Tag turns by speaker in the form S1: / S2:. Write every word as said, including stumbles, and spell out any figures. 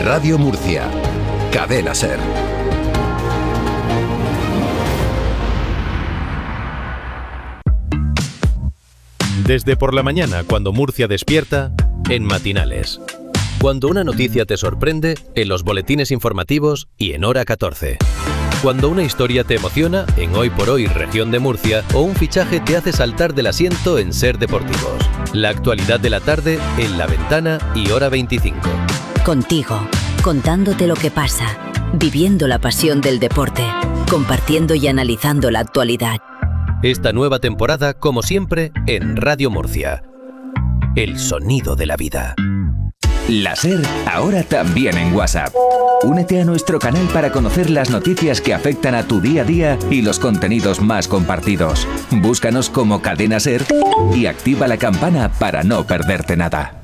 S1: Radio Murcia. Cadena SER.
S2: Desde por la mañana, cuando Murcia despierta, en Matinales. Cuando una noticia te sorprende, en los boletines informativos y en Hora catorce. Cuando una historia te emociona, en Hoy por Hoy Región de Murcia, o un fichaje te hace saltar del asiento en Ser Deportivos. La actualidad de la tarde en La Ventana y Hora veinticinco.
S3: Contigo, contándote lo que pasa, viviendo la pasión del deporte, compartiendo y analizando la actualidad.
S2: Esta nueva temporada, como siempre, en Radio Murcia. El sonido de la vida.
S4: La SER, ahora también en WhatsApp. Únete a nuestro canal para conocer las noticias que afectan a tu día a día y los contenidos más compartidos. Búscanos como Cadena SER y activa la campana para no perderte nada.